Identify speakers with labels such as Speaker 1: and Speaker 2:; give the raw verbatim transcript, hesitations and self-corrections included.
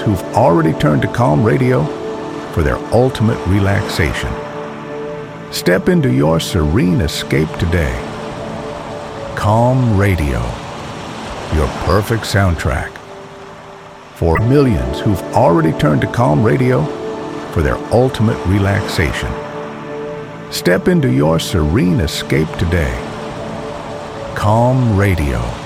Speaker 1: who've already turned to Calm Radio for their ultimate relaxation. Step into your serene escape today. Calm Radio, your perfect soundtrack. For millions who've already turned to Calm Radio for their ultimate relaxation. Step into your serene escape today. Calm Radio.